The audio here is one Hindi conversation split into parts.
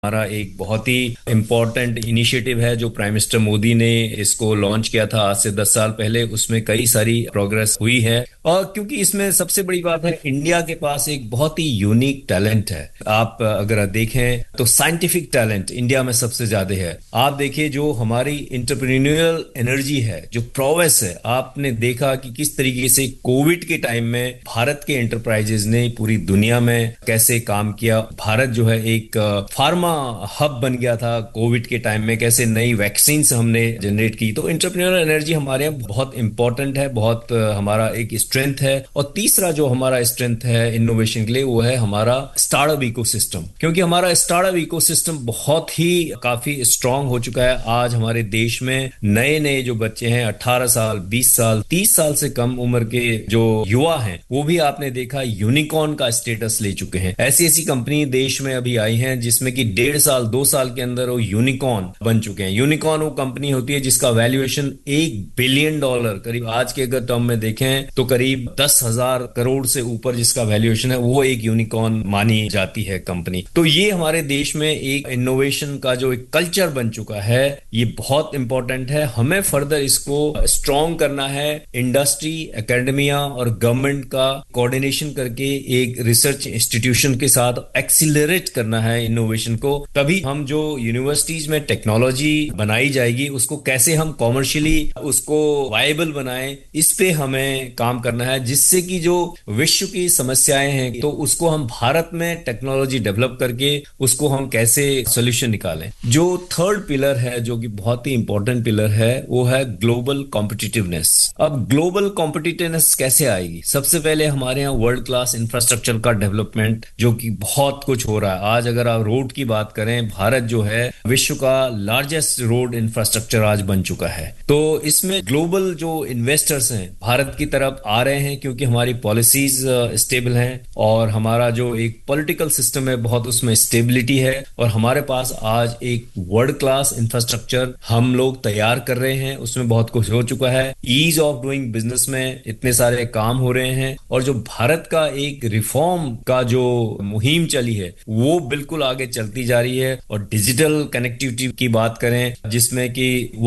हमारा एक बहुत ही इम्पोर्टेंट इनिशिएटिव है जो प्राइम मिनिस्टर मोदी ने इसको लॉन्च किया था आज से 10 साल पहले। उसमें कई सारी प्रोग्रेस हुई है और क्योंकि इसमें सबसे बड़ी बात है, इंडिया के पास एक बहुत ही यूनिक टैलेंट है। आप अगर देखें तो साइंटिफिक टैलेंट इंडिया में सबसे ज्यादा है। आप देखिए जो हमारी इंटरप्रेन्योरियल एनर्जी है, जो प्रोवेस है, आपने देखा कि किस तरीके से कोविड के टाइम में भारत के एंटरप्राइजेज ने पूरी दुनिया में कैसे काम किया। भारत जो है एक फार्मा हब बन गया था कोविड के टाइम में, कैसे नई वैक्सीन हमने जनरेट की। तो एंटरप्रेन्योरियल एनर्जी हमारे यहाँ बहुत इंपॉर्टेंट है, बहुत हमारा एक स्ट्रेंथ है। और तीसरा जो हमारा स्ट्रेंथ है इनोवेशन के लिए, वो है हमारा स्टार्टअप इकोसिस्टम, क्योंकि हमारा स्टार्टअप इकोसिस्टम बहुत ही काफी स्ट्रांग हो चुका है। आज हमारे देश में नए नए जो बच्चे हैं, 18 साल, 20 साल, 30 साल से कम उम्र के जो युवा हैं, वो भी आपने देखा यूनिकॉर्न का स्टेटस ले चुके हैं। ऐसी ऐसी कंपनी देश में अभी आई हैं जिसमें कि 1.5 साल 2 साल के अंदर वो यूनिकॉर्न बन चुके हैं। यूनिकॉर्न वो कंपनी होती है जिसका वैल्यूएशन $1 बिलियन, करीब आज के अगर टर्म में देखें तो करीब 10,000 करोड़ से ऊपर जिसका वैल्यूएशन है, वो एक यूनिकॉर्न मानी जाती है कंपनी। तो ये हमारे देश में एक इनोवेशन का जो एक कल्चर बन चुका है, ये बहुत इंपॉर्टेंट है। हमें फर्दर इसको स्ट्रॉन्ग करना है। इंडस्ट्री, एकेडमिया और गवर्नमेंट का कोऑर्डिनेशन करके एक रिसर्च इंस्टीट्यूशन के साथ एक्सीलरेट करना है इनोवेशन को। तभी हम जो यूनिवर्सिटीज में टेक्नोलॉजी बनाई जाएगी, उसको कैसे हम कॉमर्शियली उसको वायबल बनाएं, इस पे हमें काम करना है। जिससे कि जो विश्व की समस्याएं हैं, तो उसको हम भारत में टेक्नोलॉजी डेवलप करके उसको हम कैसे सोल्यूशन निकालें। जो थर्ड पिलर है, जो कि बहुत ही इंपॉर्टेंट पिलर है, वो है ग्लोबल कॉम्पिटिटिवनेस। अब ग्लोबल कॉम्पिटिटिवनेस कैसे आएगी? सबसे पहले हमारे यहाँ वर्ल्ड क्लास इंफ्रास्ट्रक्चर का डेवलपमेंट, जो कि बहुत कुछ हो रहा है। आज अगर आप रोड की बात करें, भारत जो है विश्व का लार्जेस्ट रोड इंफ्रास्ट्रक्चर आज बन चुका है। तो इसमें ग्लोबल जो इन्वेस्टर्स हैं भारत की तरफ आ रहे हैं, क्योंकि हमारी पॉलिसीज स्टेबल हैं और हमारा जो एक पॉलिटिकल सिस्टम है बहुत उसमें स्टेबिलिटी है। और हमारे पास आज एक वर्ल्ड क्लास इंफ्रास्ट्रक्चर हम लोग तैयार कर रहे हैं, उसमें बहुत कुछ हो चुका है। ईज ऑफ डूइंग बिजनेस में इतने सारे काम हो रहे हैं और जो भारत का एक रिफॉर्म का जो मुहिम चली है, वो बिल्कुल आगे चलती जा रही है। और डिजिटल कनेक्टिविटी की बात करें, जिसमें कि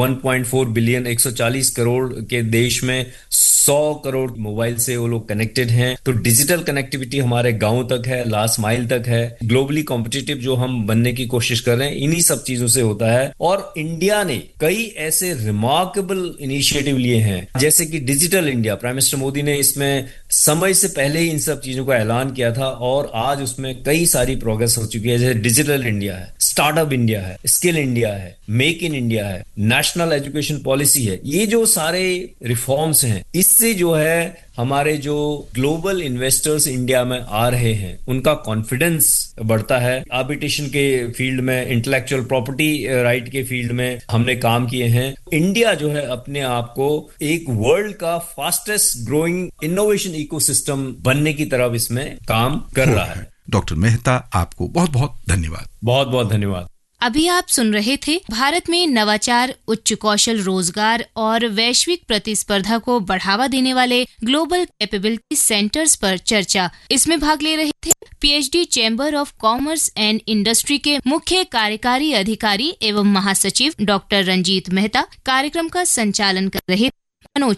1.4 बिलियन 140 करोड़ के देश में 100 करोड़ मोबाइल से वो लोग कनेक्टेड हैं। तो डिजिटल कनेक्टिविटी हमारे गांव तक है, लास्ट माइल तक है। ग्लोबली कॉम्पिटिटिव जो हम बनने की कोशिश कर रहे हैं, इन्हीं सब चीजों से होता है। और इंडिया ने कई ऐसे रिमार्केबल इनिशिएटिव लिए हैं, जैसे कि digital India. Prime minister Modi ने इसमें समय से पहले ही इन सब चीजों का ऐलान किया था और आज उसमें कई सारी प्रोग्रेस हो चुकी है। जैसे डिजिटल इंडिया है, स्टार्टअप इंडिया है, स्किल इंडिया है, मेक इन इंडिया है, नेशनल एजुकेशन पॉलिसी है। ये जो सारे रिफॉर्म्स हैं, इससे जो है हमारे जो ग्लोबल इन्वेस्टर्स इंडिया में आ रहे हैं, उनका कॉन्फिडेंस बढ़ता है। आर्बिट्रेशन के फील्ड में, इंटेलेक्चुअल प्रॉपर्टी राइट के फील्ड में हमने काम किए हैं। इंडिया जो है अपने आप को एक वर्ल्ड का फास्टेस्ट ग्रोइंग इनोवेशन इकोसिस्टम बनने की तरफ इसमें काम कर रहा है। डॉक्टर मेहता, आपको बहुत बहुत धन्यवाद। बहुत बहुत धन्यवाद। अभी आप सुन रहे थे भारत में नवाचार, उच्च कौशल रोजगार और वैश्विक प्रतिस्पर्धा को बढ़ावा देने वाले ग्लोबल कैपेबिलिटी सेंटर्स पर चर्चा। इसमें भाग ले रहे थे PhD chamber of commerce and industry के मुख्य कार्यकारी अधिकारी एवं महासचिव डॉक्टर रंजीत मेहता। कार्यक्रम का संचालन कर रहे मनोज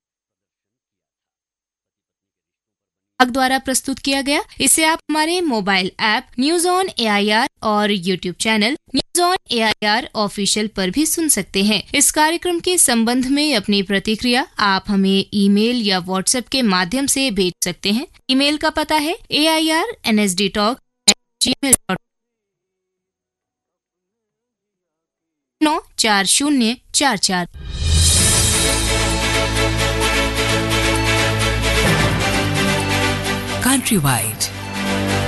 द्वारा प्रस्तुत किया गया। इसे आप हमारे mobile app news on AIR और YouTube channel news on AIR official पर भी सुन सकते हैं। इस कार्यक्रम के संबंध में अपनी प्रतिक्रिया आप हमें ईमेल या व्हाट्सएप के माध्यम से भेज सकते हैं। ईमेल का पता है AIRNSDtalk@gmail.com 94044। Countrywide